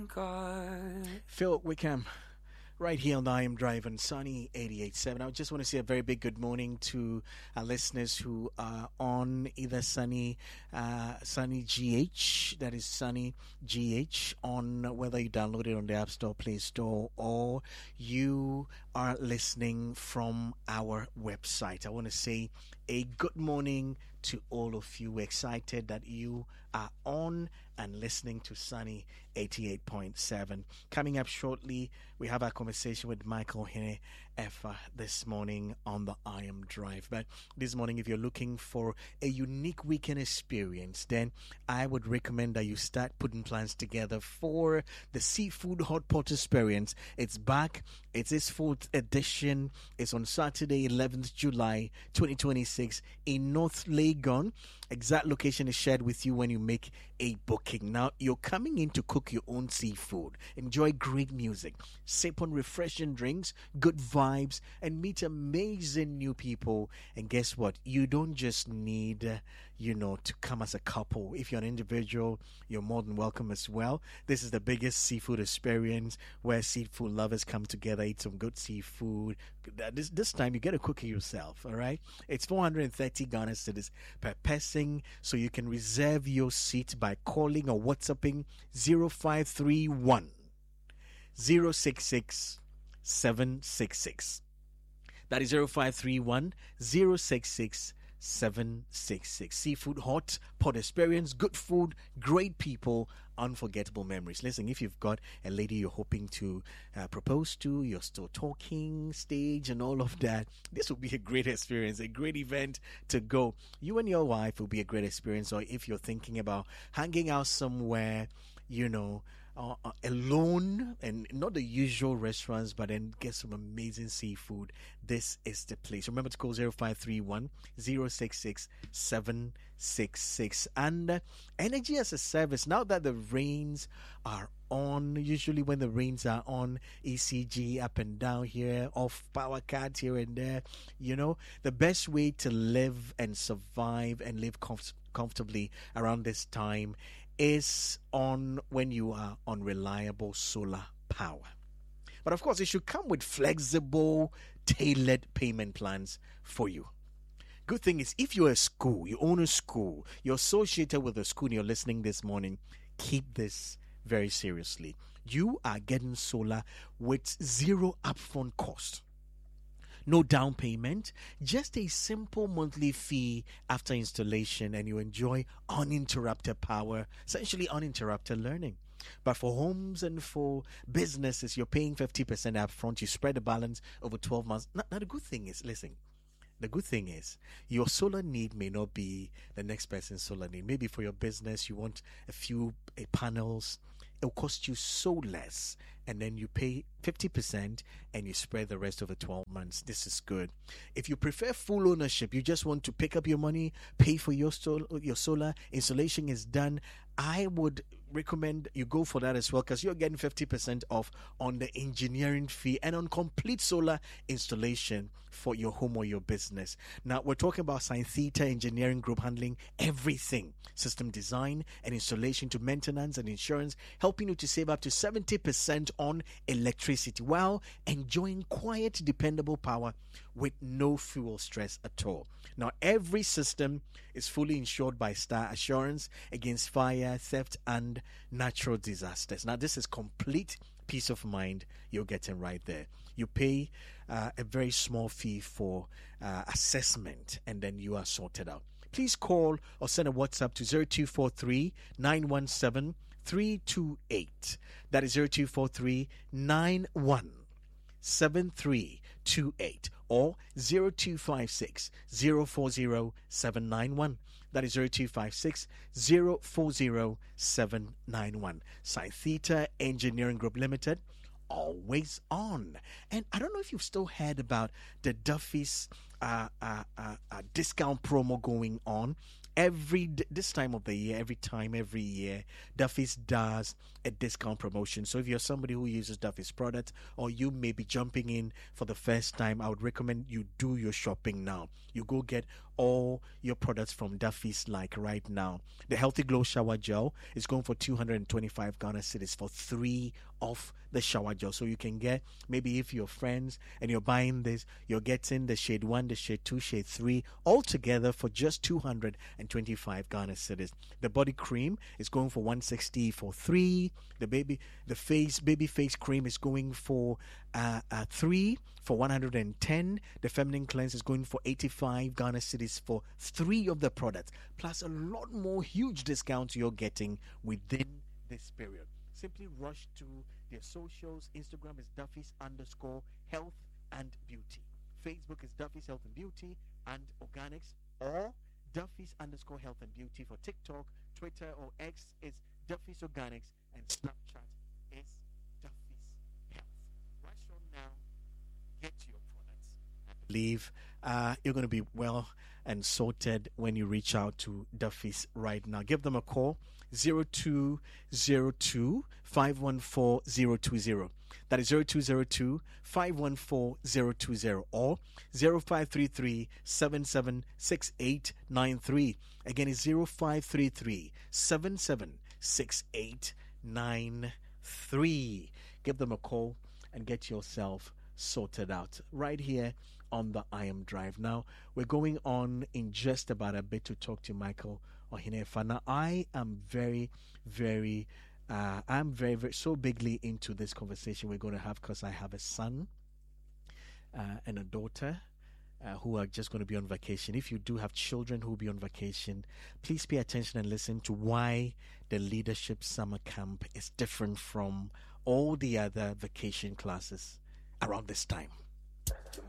God. Phil Wickham, right here on the I Am Drive on Sunny 88.7. I just want to say a very big good morning to our listeners who are on either Sunny GH, that is Sunny GH, on whether you download it on the App Store, Play Store, or you are listening from our website. I want to say a good morning to all of you. Excited that you are on and listening to Sunny 88.7. Coming up shortly, we have our conversation with Michael Hine Effa this morning on the I Am Drive. But this morning, if you're looking for a unique weekend experience, then I would recommend that you start putting plans together for the Seafood Hot Pot Experience. It's back. It's its fourth edition. It's on Saturday, 11th July 2026 in North Legon. Exact location is shared with you when you make a booking. Now, you're coming in to cook your own seafood, enjoy great music, sip on refreshing drinks, good vibes, and meet amazing new people. And guess what? You don't just need, to come as a couple. If you're an individual, you're more than welcome as well. This is the biggest seafood experience where seafood lovers come together, eat some good seafood. This time, you get to cook it yourself, all right? It's 430 Ghana cedis per person, so you can reserve your seat by calling or WhatsApping 0531 066 766. That is 0531 066 766. Seafood Hot Pot Experience, good food, great people, unforgettable memories. Listen, if you've got a lady you're hoping to propose to, you're still talking stage and all of that, this will be a great experience, a great event to go. You and your wife will be a great experience. Or if you're thinking about hanging out somewhere, alone and not the usual restaurants, but then get some amazing seafood, this is the place. Remember to call 0531 066 766. And energy as a service. Now that the rains are on, usually when the rains are on, ECG up and down here, off power cuts here and there, the best way to live and survive and live comfortably around this time is on when you are on reliable solar power. But of course, it should come with flexible, tailored payment plans for you. Good thing is, if you're a school, you own a school, you're associated with a school and you're listening this morning, keep this very seriously. You are getting solar with zero upfront cost. No down payment, just a simple monthly fee after installation, and you enjoy uninterrupted power, essentially uninterrupted learning. But for homes and for businesses, you're paying 50% upfront. You spread the balance over 12 months. Now, the good thing is, listen, the good thing is your solar need may not be the next person's solar need. Maybe for your business, you want a few panels. It'll cost you so less, and then you pay 50% and you spread the rest over 12 months. This is good. If you prefer full ownership, you just want to pick up your money, pay for your solar installation is done, I would recommend you go for that as well, because you're getting 50% off on the engineering fee and on complete solar installation for your home or your business. Now, we're talking about Science Theta Engineering Group, handling everything system design and installation to maintenance and insurance, helping you to save up to 70% on electricity while enjoying quiet, dependable power with no fuel stress at all. Now, every system is fully insured by Star Assurance against fire, theft, and natural disasters. Now, this is complete peace of mind you're getting right there. You pay a very small fee for assessment, and then you are sorted out. Please call or send a WhatsApp to 0243 917 328. That is 0243 917328 or 0256 040 791. That is 0256 040 791. Science Theta Engineering Group Limited, always on. And I don't know if you've still heard about the Duffy's discount promo going on. This time of the year, every year, Duffy's does a discount promotion. So if you're somebody who uses Duffy's product, or you may be jumping in for the first time, I would recommend you do your shopping now. You go get all your products from Duffy's like right now. The Healthy Glow Shower Gel is going for 225 Ghana cedis for 3 of the shower gel. So you can get, maybe if you're friends and you're buying this, you're getting the shade 1, the shade 2, shade 3 all together for just 225 Ghana cedis. The body cream is going for 160 for 3. The baby face cream is going for 3 for 110. The feminine cleanse is going for 85 Ghana cedis for 3 of the products, plus a lot more huge discounts you're getting within this period. Simply rush to their socials. Instagram is Duffy's_health and beauty. Facebook is Duffy's Health and Beauty and Organics, or Duffy's_health and beauty for TikTok. Twitter or X is Duffy's Organics, and Snapchat is Duffy's Health. Rush on now, get your products. I believe you're going to be well and sorted when you reach out to Duffy's right now. Give them a call, 0202 514 020. That is 0202 514 020, or 0533 776893. Again, it's 0533 776893. Give them a call and get yourself sorted out right here on the I Am Drive. Now, we're going on in just about a bit to talk to Michael Ohinefa. Now, I am very, very so bigly into this conversation we're going to have, because I have a son and a daughter who are just going to be on vacation. If you do have children who will be on vacation, please pay attention and listen to why the Leadership Summer Camp is different from all the other vacation classes around this time.